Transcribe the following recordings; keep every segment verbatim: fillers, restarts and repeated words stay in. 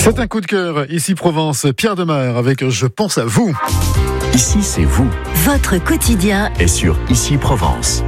C'est un coup de cœur, ici Provence, Pierre Demar avec Je pense à vous. Ici c'est vous. Votre quotidien est sur Ici Provence.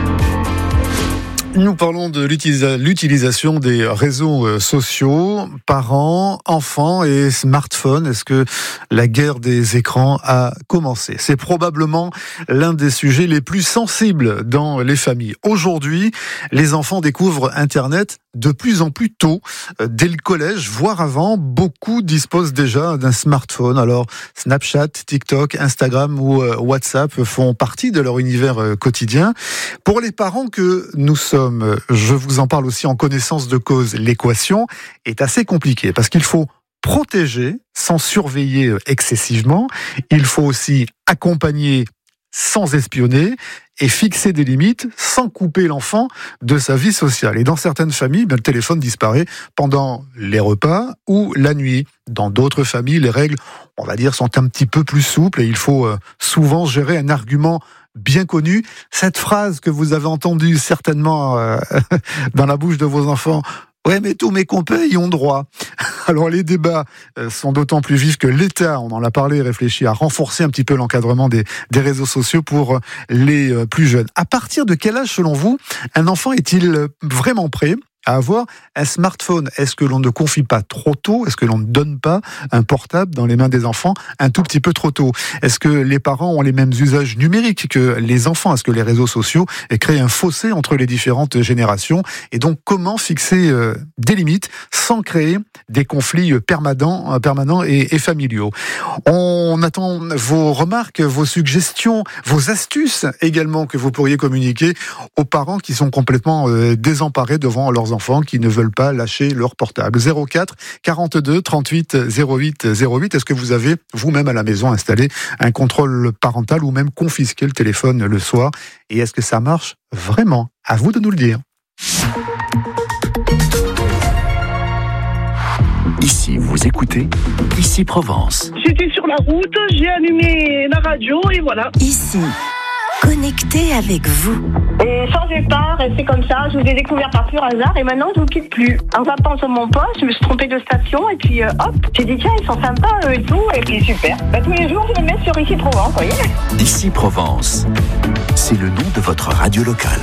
Nous parlons de l'utilisa- l'utilisation des réseaux sociaux, parents, enfants et smartphones. Est-ce que la guerre des écrans a commencé ? C'est probablement l'un des sujets les plus sensibles dans les familles. Aujourd'hui, les enfants découvrent Internet de plus en plus tôt. Dès le collège, voire avant, beaucoup disposent déjà d'un smartphone. Alors, Snapchat, TikTok, Instagram ou WhatsApp font partie de leur univers quotidien. Pour les parents que nous sommes, je vous en parle aussi en connaissance de cause, l'équation est assez compliquée parce qu'il faut protéger sans surveiller excessivement. Il faut aussi accompagner sans espionner et fixer des limites sans couper l'enfant de sa vie sociale. Et dans certaines familles, ben, le téléphone disparaît pendant les repas ou la nuit. Dans d'autres familles, les règles, on va dire, sont un petit peu plus souples et il faut euh, souvent gérer un argument bien connu. Cette phrase que vous avez entendue certainement euh, dans la bouche de vos enfants. Ouais, mais tous mes compères y ont droit. Alors les débats sont d'autant plus vifs que l'État, on en a parlé, réfléchit à renforcer un petit peu l'encadrement des, des réseaux sociaux pour les plus jeunes. À partir de quel âge, selon vous, un enfant est-il vraiment prêt à avoir un smartphone? Est-ce que l'on ne confie pas trop tôt? Est-ce que l'on ne donne pas un portable dans les mains des enfants un tout petit peu trop tôt? Est-ce que les parents ont les mêmes usages numériques que les enfants? Est-ce que les réseaux sociaux créent un fossé entre les différentes générations? Et donc, comment fixer euh, des limites sans créer des conflits permanents, permanents et, et familiaux? On attend vos remarques, vos suggestions, vos astuces également que vous pourriez communiquer aux parents qui sont complètement euh, désemparés devant leurs enfants qui ne veulent pas lâcher leur portable. zéro quatre quarante-deux trente-huit zéro huit zéro huit. Est-ce que vous avez vous-même à la maison installé un contrôle parental ou même confisqué le téléphone le soir? Et est-ce que ça marche vraiment? À vous de nous le dire. Ici, vous écoutez Ici Provence. J'étais sur la route, j'ai allumé la radio et voilà. Ici, connecté avec vous. Et changez pas, restez comme ça. Je vous ai découvert par pur hasard et maintenant je vous quitte plus. En zappant sur mon poste, je me suis trompée de station et puis euh, hop, j'ai dit tiens ils sont sympas eux et tout et puis super. Bah, tous les jours je me mets sur Ici Provence, vous voyez. Ici Provence, c'est le nom de votre radio locale.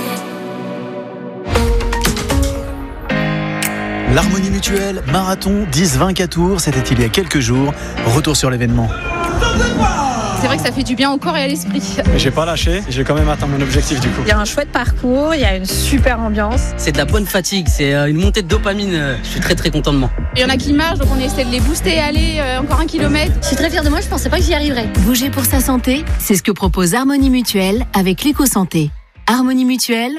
L'Harmonie Mutuelle, marathon dix vingt tours, c'était il y a quelques jours. Retour sur l'événement. C'est vrai que ça fait du bien au corps et à l'esprit. Mais j'ai pas lâché, j'ai quand même atteint mon objectif du coup. Il y a un chouette parcours, il y a une super ambiance. C'est de la bonne fatigue, c'est une montée de dopamine, je suis très très content de moi. Il y en a qui marchent, donc on essaie de les booster, aller euh, encore un kilomètre. Je suis très fière de moi, je pensais pas que j'y arriverais. Bouger pour sa santé, c'est ce que propose Harmonie Mutuelle avec l'éco-santé. Harmonie Mutuelle,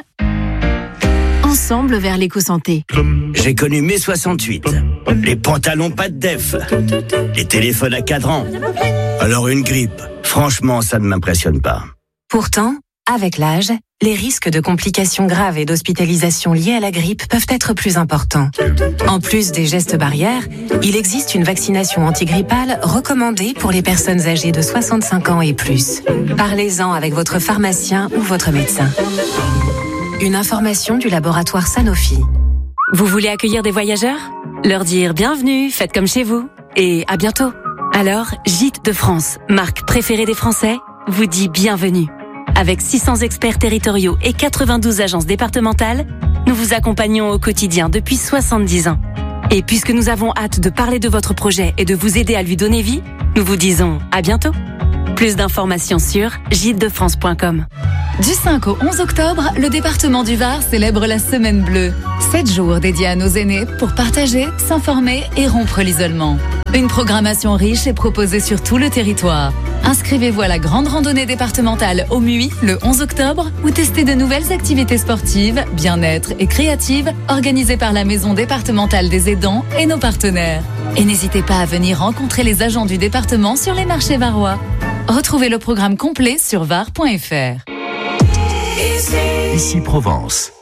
ensemble vers l'éco-santé. J'ai connu mai soixante-huit. Les pantalons pas de def. Les téléphones à cadran. Alors une grippe. Franchement, ça ne m'impressionne pas. Pourtant, avec l'âge, les risques de complications graves et d'hospitalisation liées à la grippe peuvent être plus importants. En plus des gestes barrières, il existe une vaccination antigrippale recommandée pour les personnes âgées de soixante-cinq ans et plus. Parlez-en avec votre pharmacien ou votre médecin. Une information du laboratoire Sanofi. Vous voulez accueillir des voyageurs ? Leur dire bienvenue, faites comme chez vous et à bientôt. Alors, Gîtes de France, marque préférée des Français, vous dit bienvenue. Avec six cents experts territoriaux et quatre-vingt-douze agences départementales, nous vous accompagnons au quotidien depuis soixante-dix ans. Et puisque nous avons hâte de parler de votre projet et de vous aider à lui donner vie, nous vous disons à bientôt. Plus d'informations sur gîtes de france point com. Du cinq au onze octobre, le département du Var célèbre la Semaine Bleue. Sept jours dédiés à nos aînés pour partager, s'informer et rompre l'isolement. Une programmation riche est proposée sur tout le territoire. Inscrivez-vous à la grande randonnée départementale au Muy le onze octobre ou testez de nouvelles activités sportives, bien-être et créatives organisées par la Maison départementale des aidants et nos partenaires. Et n'hésitez pas à venir rencontrer les agents du département sur les marchés varois. Retrouvez le programme complet sur var point f r. Ici Provence.